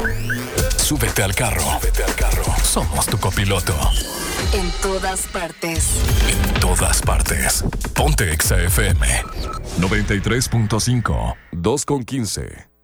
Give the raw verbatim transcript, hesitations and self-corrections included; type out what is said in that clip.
Súbete al carro. Súbete al carro. Somos tu copiloto. En todas partes. En todas partes. Ponte Exa F M. noventa y tres punto cinco. dos con quince.